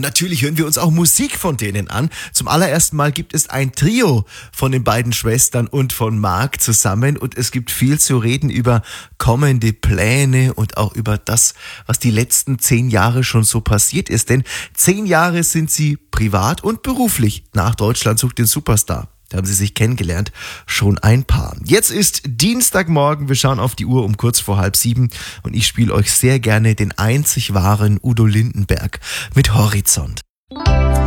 natürlich hören wir uns auch Musik von denen an. Zum allerersten Mal gibt es ein Trio von den beiden Schwestern und von Marc zusammen und es gibt viel zu reden über kommende Pläne und auch über das, was die letzten 10 Jahre schon so passiert ist. Denn 10 Jahre sind sie privat und beruflich nach Deutschland sucht den Superstar. Da haben sie sich kennengelernt, schon ein Paar. Jetzt ist Dienstagmorgen, wir schauen auf die Uhr um kurz vor 6:30 und ich spiele euch sehr gerne den einzig wahren Udo Lindenberg mit Horizont.